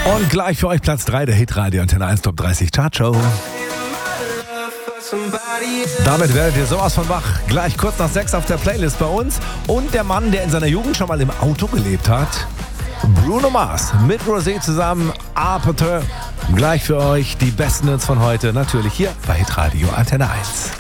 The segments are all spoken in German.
Und gleich für euch Platz 3 der Hitradio Antenne 1 Top 30 Chartshow. Damit werdet ihr sowas von wach. Gleich kurz nach 6 auf der Playlist bei uns. Und der Mann, der in seiner Jugend schon mal im Auto gelebt hat. Bruno Mars mit Rosé zusammen. Aperture. Gleich für euch die besten Hits von heute. Natürlich hier bei Hitradio Antenne 1.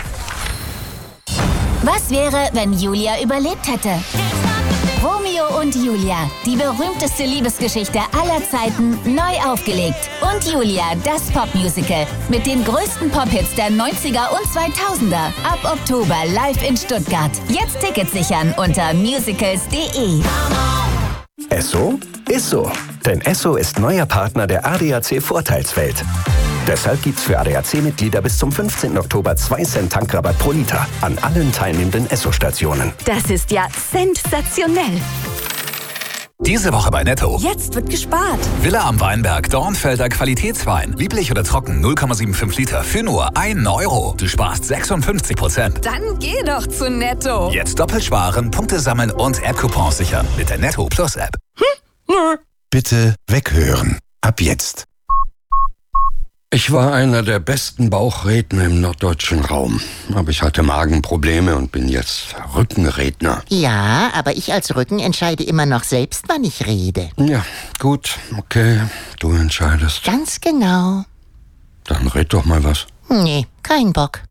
Was wäre, wenn Julia überlebt hätte? Romeo und Julia, die berühmteste Liebesgeschichte aller Zeiten, neu aufgelegt. Und Julia, das Popmusical mit den größten Pop-Hits der 90er und 2000er. Ab Oktober live in Stuttgart. Jetzt Tickets sichern unter musicals.de. Esso ist so. Denn Esso ist neuer Partner der ADAC Vorteilswelt. Deshalb gibt's für ADAC-Mitglieder bis zum 15. Oktober 2 Cent Tankrabatt pro Liter an allen teilnehmenden Esso-Stationen. Das ist ja sensationell. Diese Woche bei Netto. Jetzt wird gespart. Villa am Weinberg, Dornfelder Qualitätswein. Lieblich oder trocken, 0,75 Liter für nur 1 Euro. Du sparst 56%. Dann geh doch zu Netto. Jetzt doppelt sparen, Punkte sammeln und App-Coupons sichern mit der Netto Plus App. Bitte weghören. Ab jetzt. Ich war einer der besten Bauchredner im norddeutschen Raum. Aber ich hatte Magenprobleme und bin jetzt Rückenredner. Ja, aber ich als Rücken entscheide immer noch selbst, wann ich rede. Ja, gut, okay, du entscheidest. Ganz genau. Dann red doch mal was. Nee, kein Bock.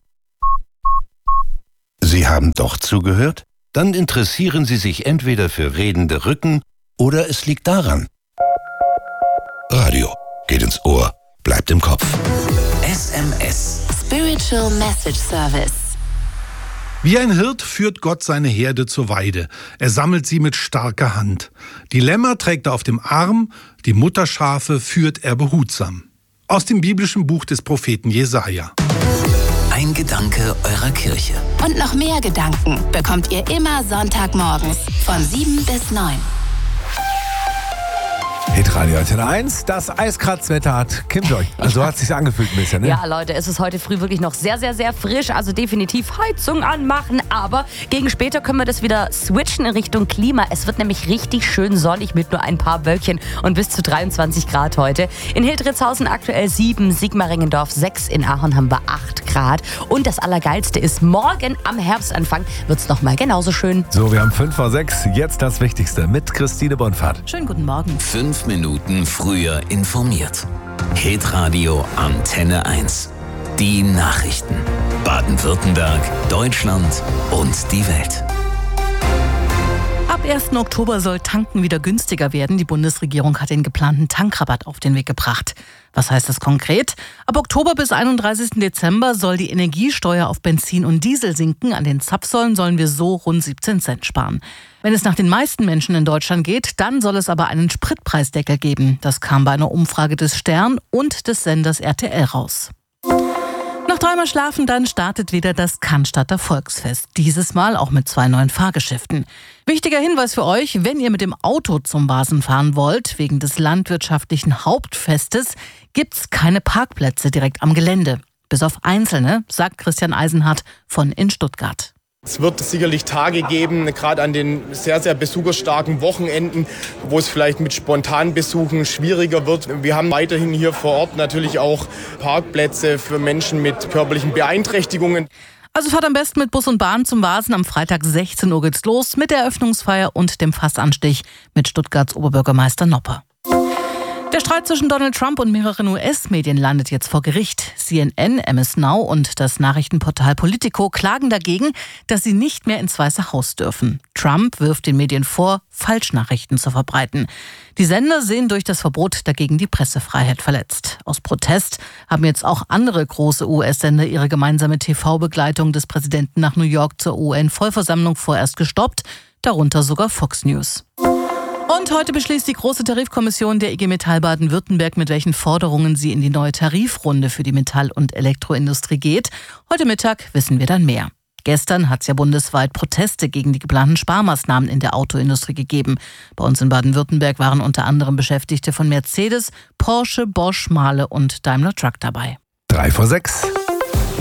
Sie haben doch zugehört? Dann interessieren Sie sich entweder für redende Rücken oder es liegt daran. Radio geht ins Ohr, bleibt im Kopf. SMS. Spiritual Message Service. Wie ein Hirt führt Gott seine Herde zur Weide. Er sammelt sie mit starker Hand. Die Lämmer trägt er auf dem Arm, die Mutterschafe führt er behutsam. Aus dem biblischen Buch des Propheten Jesaja. Ein Gedanke eurer Kirche. Und noch mehr Gedanken bekommt ihr immer Sonntagmorgens von 7 bis 9. Hitradio Antenne 1, das Eiskratzwetter hat Kim Joy. Also hat es sich angefühlt ein bisschen, ne? Ja, Leute, es ist heute früh wirklich noch sehr, sehr, sehr frisch. Also definitiv Heizung anmachen. Aber gegen später können wir das wieder switchen in Richtung Klima. Es wird nämlich richtig schön sonnig mit nur ein paar Wölkchen und bis zu 23 Grad heute. In Hildritzhausen aktuell 7, Sigmaringendorf 6, in Aachen haben wir 8 Grad. Und das Allergeilste ist, morgen am Herbstanfang wird es nochmal genauso schön. So, wir haben 5 vor 6. Jetzt das Wichtigste mit Christine Bonfahrt. Schönen guten Morgen. 5 Minuten früher informiert. Hitradio Antenne 1. Die Nachrichten. Baden-Württemberg, Deutschland und die Welt. Ab 1. Oktober soll Tanken wieder günstiger werden. Die Bundesregierung hat den geplanten Tankrabatt auf den Weg gebracht. Was heißt das konkret? Ab Oktober bis 31. Dezember soll die Energiesteuer auf Benzin und Diesel sinken. An den Zapfsäulen sollen wir so rund 17 Cent sparen. Wenn es nach den meisten Menschen in Deutschland geht, dann soll es aber einen Spritpreisdeckel geben. Das kam bei einer Umfrage des Stern und des Senders RTL raus. Noch dreimal schlafen, dann startet wieder das Cannstatter Volksfest. Dieses Mal auch mit 2 neuen Fahrgeschäften. Wichtiger Hinweis für euch, wenn ihr mit dem Auto zum Vasen fahren wollt, wegen des landwirtschaftlichen Hauptfestes, gibt's keine Parkplätze direkt am Gelände. Bis auf einzelne, sagt Christian Eisenhardt von in Stuttgart. Es wird sicherlich Tage geben, gerade an den sehr, sehr besucherstarken Wochenenden, wo es vielleicht mit spontanen Besuchen schwieriger wird. Wir haben weiterhin hier vor Ort natürlich auch Parkplätze für Menschen mit körperlichen Beeinträchtigungen. Also fahrt am besten mit Bus und Bahn zum Vasen. Am Freitag 16 Uhr geht's los mit der Eröffnungsfeier und dem Fassanstich mit Stuttgarts Oberbürgermeister Nopper. Der Streit zwischen Donald Trump und mehreren US-Medien landet jetzt vor Gericht. CNN, MS Now und das Nachrichtenportal Politico klagen dagegen, dass sie nicht mehr ins Weiße Haus dürfen. Trump wirft den Medien vor, Falschnachrichten zu verbreiten. Die Sender sehen durch das Verbot dagegen die Pressefreiheit verletzt. Aus Protest haben jetzt auch andere große US-Sender ihre gemeinsame TV-Begleitung des Präsidenten nach New York zur UN-Vollversammlung vorerst gestoppt, darunter sogar Fox News. Und heute beschließt die Große Tarifkommission der IG Metall Baden-Württemberg, mit welchen Forderungen sie in die neue Tarifrunde für die Metall- und Elektroindustrie geht. Heute Mittag wissen wir dann mehr. Gestern hat es ja bundesweit Proteste gegen die geplanten Sparmaßnahmen in der Autoindustrie gegeben. Bei uns in Baden-Württemberg waren unter anderem Beschäftigte von Mercedes, Porsche, Bosch, Mahle und Daimler Truck dabei. 3 vor 6.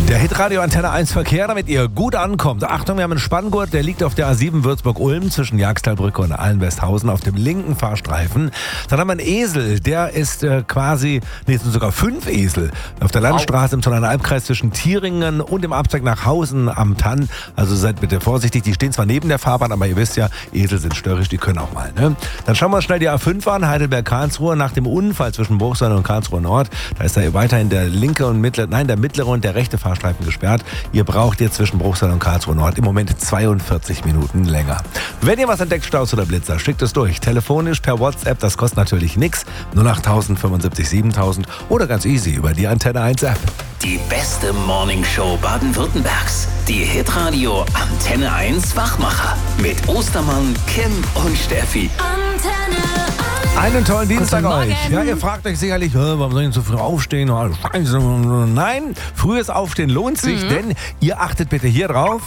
Der Hitradio Antenne 1 Verkehr, damit ihr gut ankommt. Achtung, wir haben einen Spanngurt, der liegt auf der A7 Würzburg-Ulm zwischen Jagsttalbrücke und Allenwesthausen auf dem linken Fahrstreifen. Dann haben wir einen Esel, der ist sind sogar 5 Esel auf der Landstraße im Zollernalbkreis zwischen Thieringen und dem Abzweig nach Hausen am Tann. Also seid bitte vorsichtig, die stehen zwar neben der Fahrbahn, aber ihr wisst ja, Esel sind störrisch, die können auch mal. Ne? Dann schauen wir uns schnell die A5 an, Heidelberg-Karlsruhe, nach dem Unfall zwischen Bruchsal und Karlsruhe Nord. Da ist ja weiterhin der mittlere und der rechte Fahrstreifen gesperrt. Ihr braucht jetzt zwischen Bruchsal und Karlsruhe Nord im Moment 42 Minuten länger. Wenn ihr was entdeckt, Staus oder Blitzer, schickt es durch. Telefonisch per WhatsApp, das kostet natürlich nichts. 08000 75 7000 oder ganz easy über die Antenne 1 App. Die beste Morningshow Baden-Württembergs. Die Hitradio Antenne 1 Wachmacher. Mit Ostermann, Kim und Steffi. Antenne 1. Einen tollen Dienstag euch. Ja, ihr fragt euch sicherlich, warum soll ich so früh aufstehen? Nein, frühes Aufstehen lohnt sich, denn ihr achtet bitte hier drauf.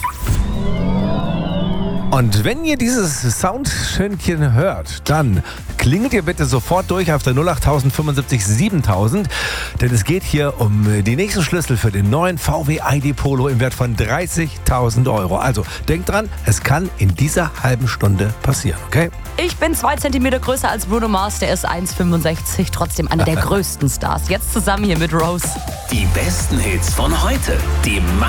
Und wenn ihr dieses Soundschöntchen hört, dann klingelt ihr bitte sofort durch auf der 08000 75 7000, denn es geht hier um die nächsten Schlüssel für den neuen VW ID Polo im Wert von 30.000 Euro. Also denkt dran, es kann in dieser halben Stunde passieren, okay? Ich bin 2 Zentimeter größer als Bruno Mars, der ist 1,65, trotzdem einer der größten Stars. Jetzt zusammen hier mit Rose. Die besten Hits von heute, die